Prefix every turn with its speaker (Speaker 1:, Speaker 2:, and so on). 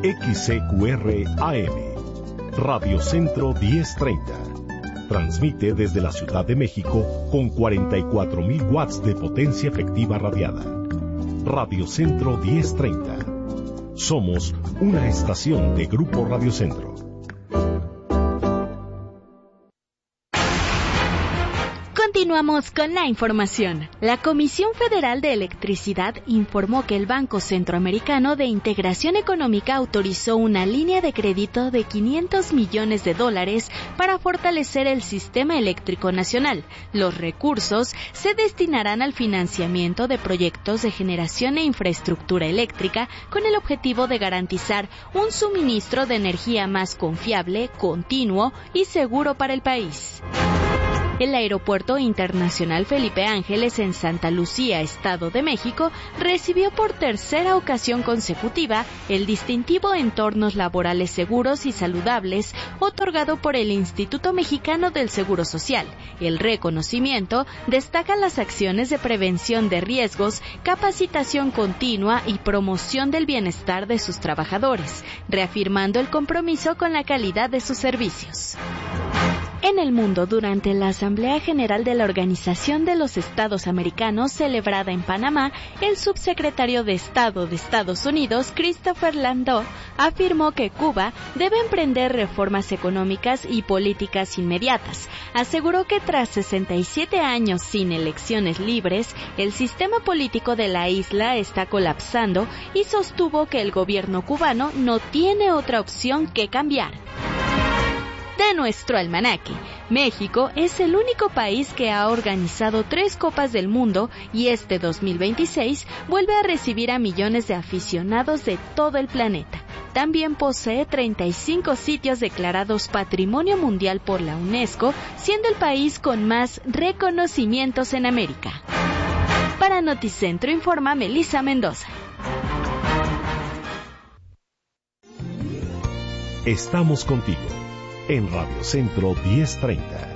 Speaker 1: XCQR AM, Radio Centro 1030. Transmite desde la Ciudad de México con 44,000 watts de potencia efectiva radiada. Radio Centro 1030. Somos una estación de Grupo Radio Centro.
Speaker 2: Continuamos con la información. La Comisión Federal de Electricidad informó que el Banco Centroamericano de Integración Económica autorizó una línea de crédito de $500 millones para fortalecer el sistema eléctrico nacional. Los recursos se destinarán al financiamiento de proyectos de generación e infraestructura eléctrica con el objetivo de garantizar un suministro de energía más confiable, continuo y seguro para el país. El Aeropuerto Internacional Felipe Ángeles en Santa Lucía, Estado de México, recibió por tercera ocasión consecutiva el distintivo Entornos Laborales Seguros y Saludables, otorgado por el Instituto Mexicano del Seguro Social. El reconocimiento destaca las acciones de prevención de riesgos, capacitación continua y promoción del bienestar de sus trabajadores, reafirmando el compromiso con la calidad de sus servicios. En el mundo, durante la Asamblea General de la Organización de los Estados Americanos, celebrada en Panamá, el subsecretario de Estado de Estados Unidos, Christopher Landau, afirmó que Cuba debe emprender reformas económicas y políticas inmediatas. Aseguró que tras 67 años sin elecciones libres, el sistema político de la isla está colapsando y sostuvo que el gobierno cubano no tiene otra opción que cambiar. De nuestro almanaque, México es el único país que ha organizado 3 Copas del Mundo y este 2026 vuelve a recibir a millones de aficionados de todo el planeta. También posee 35 sitios declarados Patrimonio Mundial por la UNESCO, siendo el país con más reconocimientos en América. Para Noticentro informa Melissa Mendoza.
Speaker 1: Estamos contigo en Radio Centro 1030.